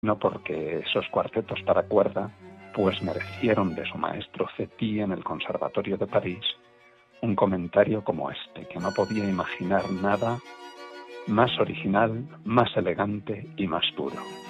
no porque esos cuartetos para cuerda pues merecieron de su maestro Cetí en el Conservatorio de París un comentario como este, que no podía imaginar nada más original, más elegante y más puro.